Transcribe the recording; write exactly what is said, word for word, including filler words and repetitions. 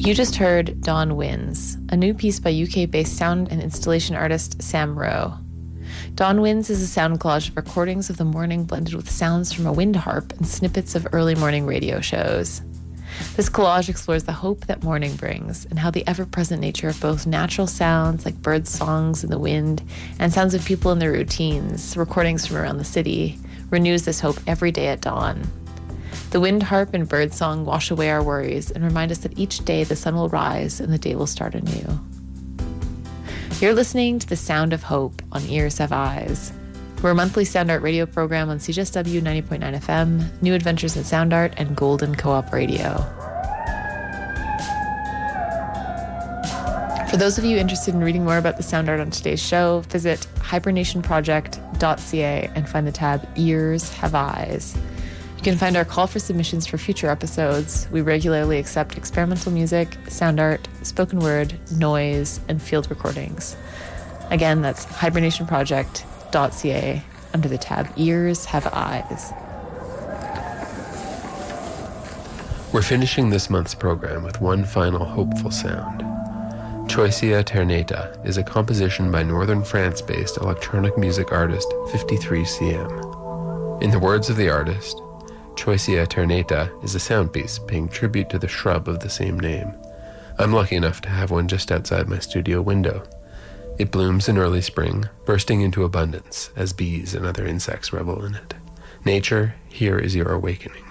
You just heard Dawn Winds, a new piece by U K-based sound and installation artist Sam Rowe. Dawn Winds is a sound collage of recordings of the morning blended with sounds from a wind harp and snippets of early morning radio shows. This collage explores the hope that morning brings and how the ever-present nature of both natural sounds like bird songs in the wind and sounds of people in their routines, recordings from around the city, renews this hope every day at dawn. The wind harp and bird song wash away our worries and remind us that each day the sun will rise and the day will start anew. You're listening to The Sound of Hope on Ears Have Eyes. We're a monthly sound art radio program on C J S W ninety point nine F M, New Adventures in Sound Art, and Golden Co-op Radio. For those of you interested in reading more about the sound art on today's show, visit hibernation project dot c a and find the tab Ears Have Eyes. You can find our call for submissions for future episodes. We regularly accept experimental music, sound art, spoken word, noise, and field recordings. Again, that's hibernation project dot c a under the tab Ears Have Eyes. We're finishing this month's program with one final hopeful sound. Choisya Terneta is a composition by northern France-based electronic music artist fifty-three C M. In the words of the artist, Choisya Terneta is a sound piece paying tribute to the shrub of the same name. I'm lucky enough to have one just outside my studio window. It blooms in early spring, bursting into abundance as bees and other insects revel in it. Nature, here is your awakening.